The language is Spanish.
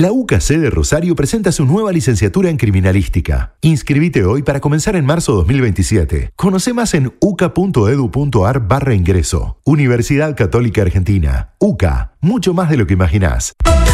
La UCAC de Rosario presenta su nueva licenciatura en Criminalística. Inscribite hoy para comenzar en marzo 2027. Conoce más en uca.edu.ar/ingreso. Universidad Católica Argentina. UCA. Mucho más de lo que imaginás.